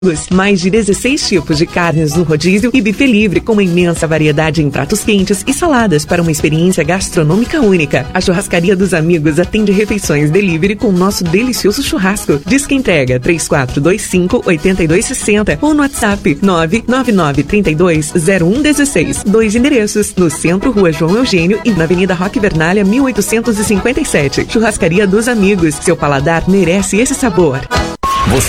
Mais de 16 tipos de carnes no rodízio e buffet livre com uma imensa variedade em pratos quentes e saladas para uma experiência gastronômica única. A Churrascaria dos Amigos atende refeições delivery com nosso delicioso churrasco. Disque entrega 3425-8260 ou no WhatsApp 999320116. 2 endereços, no centro, Rua João Eugênio e na Avenida Roque Vernalha, 1857. Churrascaria dos Amigos. Seu paladar merece esse sabor.